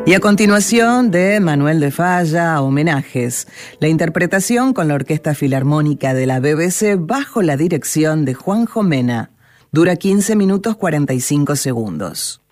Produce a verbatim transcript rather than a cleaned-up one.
Y a continuación de Manuel de Falla, Homenajes, la interpretación con la Orquesta Filarmónica de la B B C bajo la dirección de Juanjo Mena. Dura quince minutos cuarenta y cinco segundos.